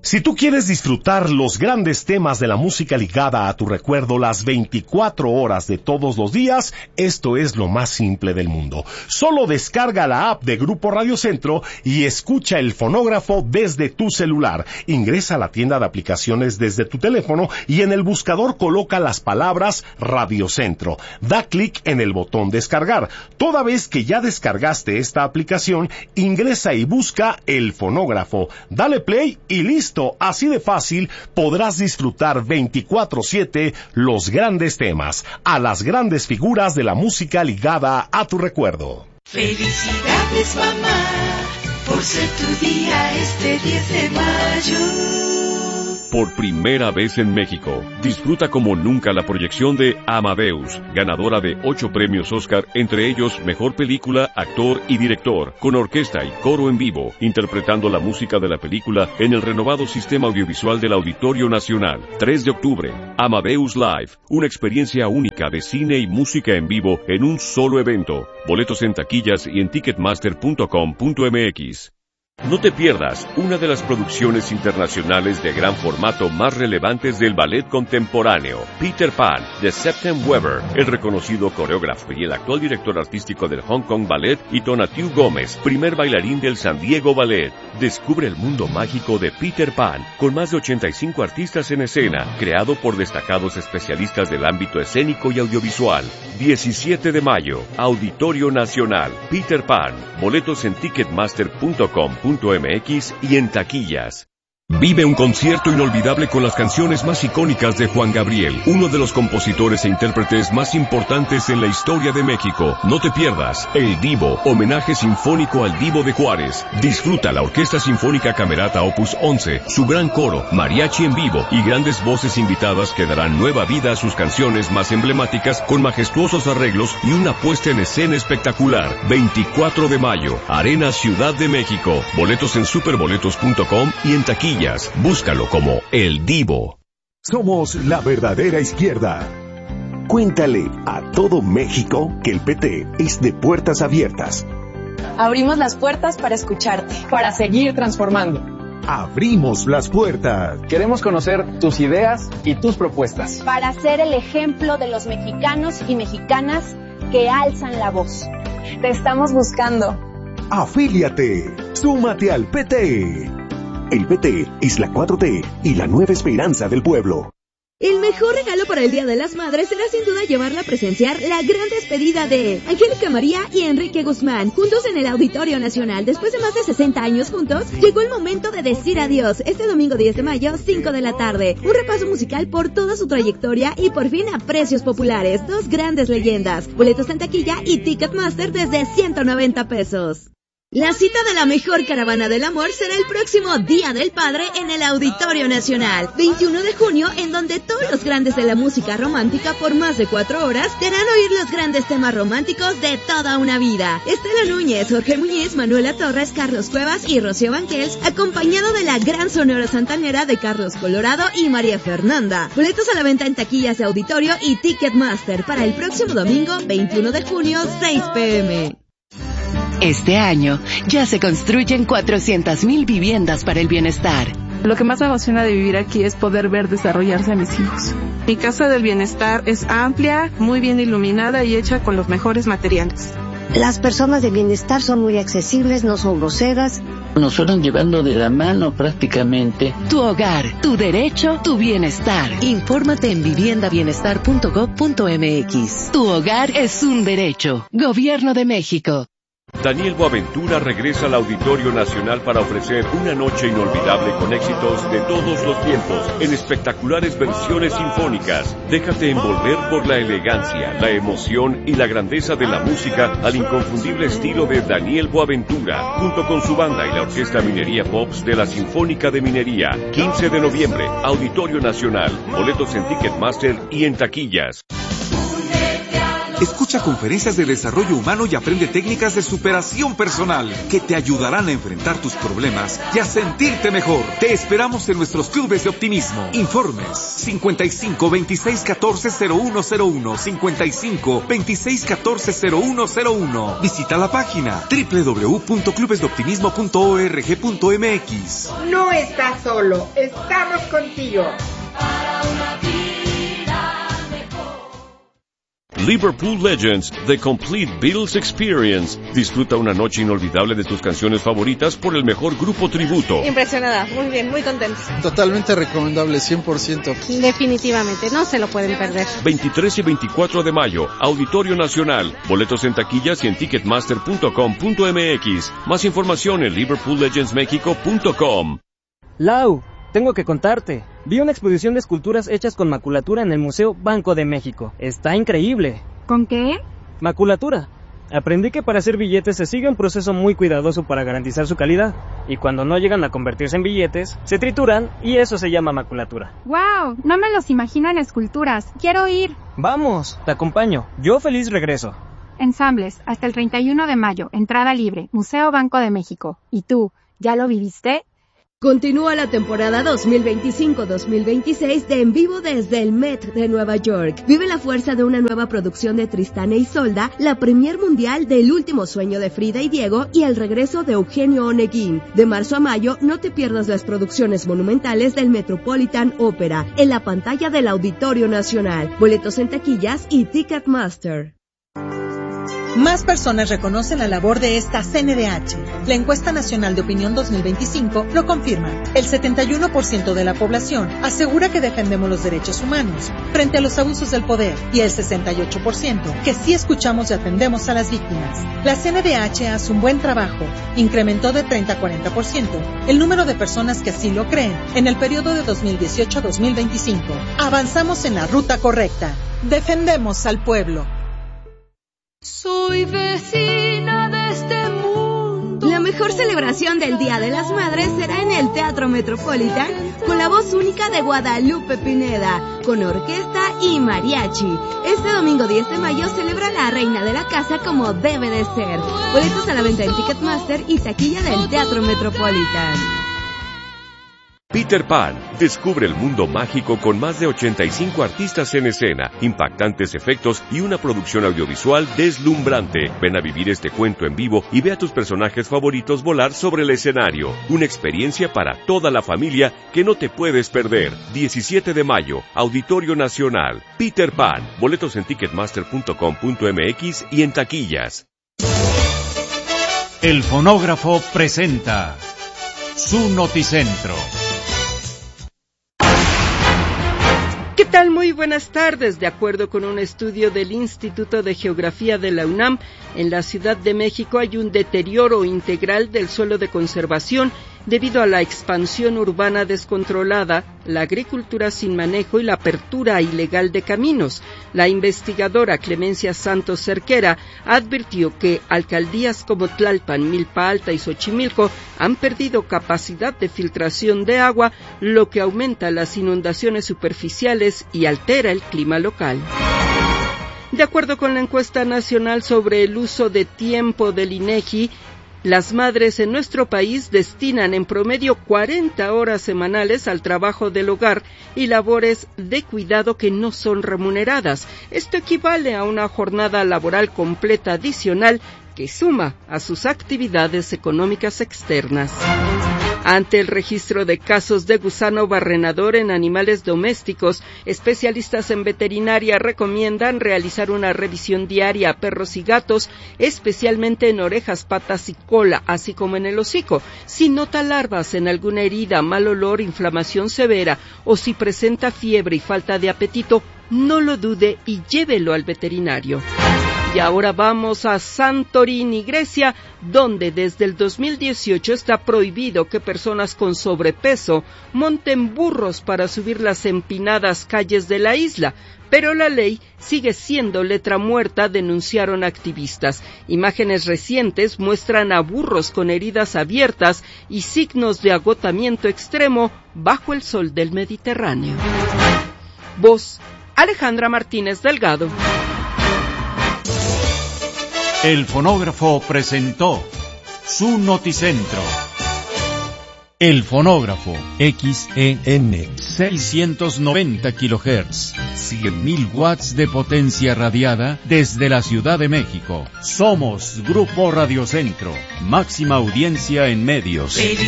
Si tú quieres disfrutar los grandes temas de la música ligada a tu recuerdo las 24 horas de todos los días, esto es lo más simple del mundo. Solo descarga la app de Grupo Radio Centro y escucha el fonógrafo desde tu celular. Ingresa a la tienda de aplicaciones desde tu teléfono y en el buscador coloca las palabras Radio Centro. Da clic en el botón descargar. Toda vez que ya descargaste esta aplicación, ingresa y busca el fonógrafo. Dale play y listo. Así de fácil podrás disfrutar 24/7 los grandes temas, a las grandes figuras de la música ligada a tu recuerdo. Felicidades, mamá, por ser tu día este 10 de mayo. Por primera vez en México, disfruta como nunca la proyección de Amadeus, ganadora de 8 premios Oscar, entre ellos Mejor Película, Actor y Director, con orquesta y coro en vivo, interpretando la música de la película en el renovado sistema audiovisual del Auditorio Nacional. 3 de octubre, Amadeus Live, una experiencia única de cine y música en vivo en un solo evento. Boletos en taquillas y en ticketmaster.com.mx. No te pierdas una de las producciones internacionales de gran formato más relevantes del ballet contemporáneo, Peter Pan, de Septem Weber, el reconocido coreógrafo y el actual director artístico del Hong Kong Ballet, y Tonatiuh Gómez, primer bailarín del San Diego Ballet. Descubre el mundo mágico de Peter Pan, con más de 85 artistas en escena, creado por destacados especialistas del ámbito escénico y audiovisual. 17 de mayo, Auditorio Nacional, Peter Pan. Boletos en ticketmaster.com.mx y en taquillas. Vive un concierto inolvidable con las canciones más icónicas de Juan Gabriel, uno de los compositores e intérpretes más importantes en la historia de México. No te pierdas El Divo, homenaje sinfónico al Divo de Juárez. Disfruta la Orquesta Sinfónica Camerata Opus 11, su gran coro, mariachi en vivo y grandes voces invitadas que darán nueva vida a sus canciones más emblemáticas con majestuosos arreglos y una puesta en escena espectacular. 24 de mayo, Arena Ciudad de México. Boletos en superboletos.com y en taquilla. Búscalo como El Divo. Somos la verdadera izquierda. Cuéntale a todo México que el PT es de puertas abiertas. Abrimos las puertas para escucharte, para seguir transformando. Abrimos las puertas. Queremos conocer tus ideas y tus propuestas. Para ser el ejemplo de los mexicanos y mexicanas que alzan la voz. Te estamos buscando. Afíliate. Súmate al PT. El PT es la 4T y la nueva esperanza del pueblo. El mejor regalo para el Día de las Madres será sin duda llevarla a presenciar la gran despedida de Angélica María y Enrique Guzmán, juntos en el Auditorio Nacional. Después de más de 60 años juntos, llegó el momento de decir adiós. Este domingo 10 de mayo, 5 de la tarde. Un repaso musical por toda su trayectoria y por fin a precios populares. Dos grandes leyendas. Boletos en taquilla y Ticketmaster desde 190 pesos. La cita de la mejor caravana del amor será el próximo Día del Padre en el Auditorio Nacional, 21 de junio, en donde todos los grandes de la música romántica por más de 4 horas te harán oír los grandes temas románticos de toda una vida. Estela Núñez, Jorge Muñiz, Manuela Torres, Carlos Cuevas y Rocío Banquels, acompañado de la gran sonora santanera de Carlos Colorado y María Fernanda. Boletos a la venta en taquillas de Auditorio y Ticketmaster para el próximo domingo, 21 de junio, 6 p.m. Este año ya se construyen 400,000 viviendas para el bienestar. Lo que más me emociona de vivir aquí es poder ver desarrollarse a mis hijos. Mi casa del bienestar es amplia, muy bien iluminada y hecha con los mejores materiales. Las personas de bienestar son muy accesibles, no son groseras. Nos fueron llevando de la mano prácticamente. Tu hogar, tu derecho, tu bienestar. Infórmate en viviendabienestar.gov.mx. Tu hogar es un derecho. Gobierno de México. Daniel Boaventura regresa al Auditorio Nacional para ofrecer una noche inolvidable con éxitos de todos los tiempos, en espectaculares versiones sinfónicas. Déjate envolver por la elegancia, la emoción y la grandeza de la música al inconfundible estilo de Daniel Boaventura, junto con su banda y la Orquesta Minería Pops de la Sinfónica de Minería. 15 de noviembre, Auditorio Nacional. Boletos en Ticketmaster y en taquillas. Únete a Escucha conferencias de desarrollo humano y aprende técnicas de superación personal que te ayudarán a enfrentar tus problemas y a sentirte mejor. Te esperamos en nuestros clubes de optimismo. Informes 55 26 14 0101 55 26 14 0101. Visita la página www.clubesdeoptimismo.org.mx. No estás solo, estamos contigo. Liverpool Legends, The Complete Beatles Experience. Disfruta una noche inolvidable de tus canciones favoritas por el mejor grupo tributo. Impresionada, muy bien, muy contenta. Totalmente recomendable, 100%. Definitivamente, no se lo pueden perder. 23 y 24 de mayo, Auditorio Nacional. Boletos en taquillas y en ticketmaster.com.mx. Más información en liverpoollegendsmexico.com. Lau, tengo que contarte. Vi una exposición de esculturas hechas con maculatura en el Museo Banco de México. Está increíble. ¿Con qué? Maculatura. Aprendí que para hacer billetes se sigue un proceso muy cuidadoso para garantizar su calidad. Y cuando no llegan a convertirse en billetes, se trituran y eso se llama maculatura. ¡Wow! No me los imagino en esculturas. Quiero ir. Vamos, te acompaño. Yo feliz regreso. Ensambles, hasta el 31 de mayo. Entrada libre. Museo Banco de México. ¿Y tú, ya lo viviste? Continúa la temporada 2025-2026 de En Vivo desde el Met de Nueva York. Vive la fuerza de una nueva producción de Tristán e Isolda, la premier mundial del Último Sueño de Frida y Diego y el regreso de Eugenio Oneguín. De marzo a mayo, no te pierdas las producciones monumentales del Metropolitan Opera en la pantalla del Auditorio Nacional. Boletos en taquillas y Ticketmaster. Más personas reconocen la labor de esta CNDH. La Encuesta Nacional de Opinión 2025 lo confirma. El 71% de la población asegura que defendemos los derechos humanos frente a los abusos del poder y el 68% que sí escuchamos y atendemos a las víctimas. La CNDH hace un buen trabajo. Incrementó de 30 a 40% el número de personas que así lo creen en el periodo de 2018 a 2025. Avanzamos en la ruta correcta. Defendemos al pueblo. Soy vecina de este mundo. La mejor celebración del Día de las Madres será en el Teatro Metropolitan con la voz única de Guadalupe Pineda, con orquesta y mariachi. Este domingo 10 de mayo celebra la reina de la casa como debe de ser. Boletos a la venta en Ticketmaster y taquilla del Teatro Metropolitan. Peter Pan. Descubre el mundo mágico con más de 85 artistas en escena, impactantes efectos y una producción audiovisual deslumbrante. Ven a vivir este cuento en vivo y ve a tus personajes favoritos volar sobre el escenario. Una experiencia para toda la familia que no te puedes perder. 17 de mayo, Auditorio Nacional. Peter Pan. Boletos en ticketmaster.com.mx y en taquillas. El fonógrafo presenta su noticentro. ¿Qué tal? Muy buenas tardes. De acuerdo con un estudio del Instituto de Geografía de la UNAM, en la Ciudad de México hay un deterioro integral del suelo de conservación debido a la expansión urbana descontrolada, la agricultura sin manejo y la apertura ilegal de caminos. La investigadora Clemencia Santos Cerquera advirtió que alcaldías como Tlalpan, Milpa Alta y Xochimilco han perdido capacidad de filtración de agua, lo que aumenta las inundaciones superficiales y altera el clima local. De acuerdo con la encuesta nacional sobre el uso de tiempo del INEGI, las madres en nuestro país destinan en promedio 40 horas semanales al trabajo del hogar y labores de cuidado que no son remuneradas. Esto equivale a una jornada laboral completa adicional que suma a sus actividades económicas externas. Ante el registro de casos de gusano barrenador en animales domésticos, especialistas en veterinaria recomiendan realizar una revisión diaria a perros y gatos, especialmente en orejas, patas y cola, así como en el hocico. Si nota larvas en alguna herida, mal olor, inflamación severa o si presenta fiebre y falta de apetito, no lo dude y llévelo al veterinario. Y ahora vamos a Santorini, Grecia, donde desde el 2018 está prohibido que personas con sobrepeso monten burros para subir las empinadas calles de la isla. Pero la ley sigue siendo letra muerta, denunciaron activistas. Imágenes recientes muestran a burros con heridas abiertas y signos de agotamiento extremo bajo el sol del Mediterráneo. Voz: Alejandra Martínez Delgado. El fonógrafo presentó su noticentro. El fonógrafo XEN 690 kHz, 100.000 watts de potencia radiada desde la Ciudad de México. Somos Grupo Radio Centro, máxima audiencia en medios.